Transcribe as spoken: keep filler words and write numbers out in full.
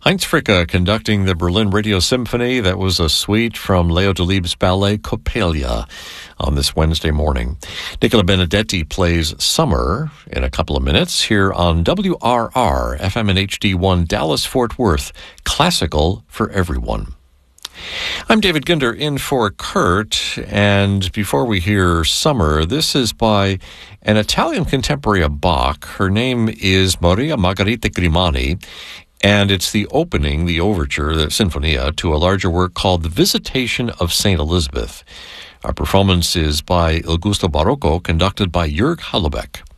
Heinz Fricke conducting the Berlin Radio Symphony. That was a suite from Leo Delibes' ballet Coppelia on this Wednesday morning. Nicola Benedetti plays Summer in a couple of minutes here on W R R, F M and H D one, Dallas-Fort Worth, classical for everyone. I'm David Ginder in for Kurt, and before we hear Summer, this is by an Italian contemporary of Bach. Her name is Maria Margherita Grimani, and it's the opening, the overture, the Sinfonia, to a larger work called The Visitation of Saint Elizabeth. Our performance is by Il Gusto Barocco, conducted by Jörg Hallebeck.